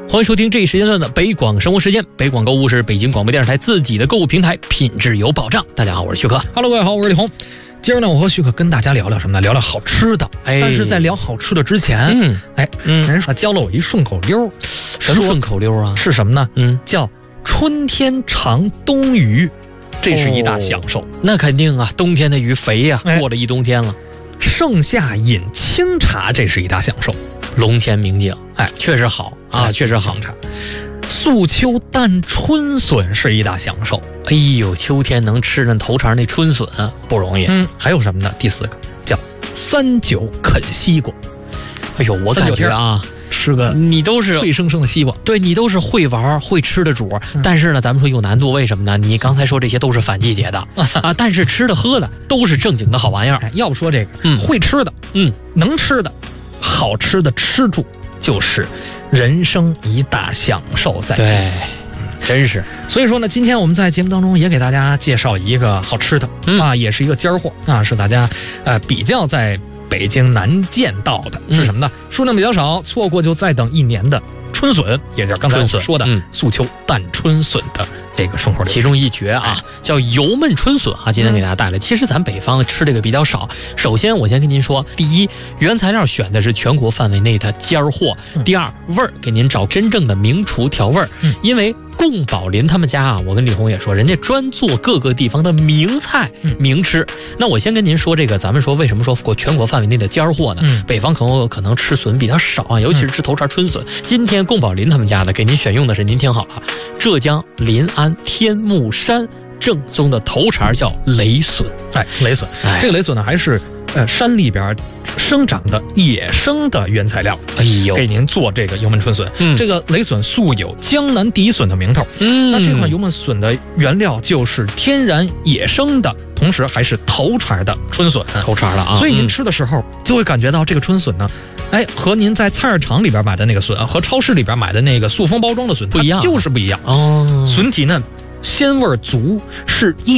欢迎收听这一时间段的北广生活时间。北广购物是北京广播电视台自己的购物平台，品质有保障。大家好，我是徐克。 Hello， 各位好，我是李红。今儿呢，我和徐克跟大家聊聊什么呢？聊聊好吃的。但是在聊好吃的之前，人说教了我一顺口溜。 什么顺口溜啊？ 是什么呢？叫春天尝冬鱼，这是一大享受。 那肯定啊，冬天的鱼肥呀，过了一冬天了。 盛夏饮清茶，这是一大享受。 龙泉明镜，确实好啊，确实好。 素秋淡春笋是一大享受。 哎呦，秋天能吃那头茬那春笋不容易。 还有什么呢？第4个叫三九啃西瓜。 哎呦，我感觉啊， 吃个你都是脆生生的西瓜， 对，你都是会玩会吃的主。但是呢，咱们说有难度，为什么呢？你刚才说这些都是反季节的啊，但是吃的喝的都是正经的好玩意儿。 要不说这个，会吃的，能吃的。好吃的吃住就是人生一大享受在一起， 真是。 所以说呢，今天我们在节目当中也给大家介绍一个好吃的也是一个尖货是大家比较在北京难见到的，是什么呢？数量比较少，错过就再等1年的春笋，也就是刚才我们说的素秋淡春笋的这个顺口溜， 其中一绝叫油焖春笋今天给大家带来。其实咱北方吃这个比较少。首先我先跟您说，第一，原材料选的是全国范围内的尖货；第二，味儿给您找真正的名厨调味儿。因为贡宝林他们家我跟李红也说，人家专做各个地方的名菜名吃。那我先跟您说这个，咱们说为什么说全国范围内的尖货呢？北方可能吃笋比较少尤其是吃头茬春笋。今天贡宝林他们家的给您选用的是，您听好了，浙江临安天目山正宗的头茬叫雷笋。 雷笋，这个雷笋呢还是山里边生长的野生的原材料，给您做这个油焖春笋。这个雷笋素有江南第一笋的名头。那这款油焖笋的原料就是天然野生的，同时还是头茬的春笋， 头茬的所以您吃的时候就会感觉到这个春笋呢，和您在菜市场里边买的那个笋和超市里边买的那个塑封包装的笋不一样， 就是不一样。笋体呢鲜味足，是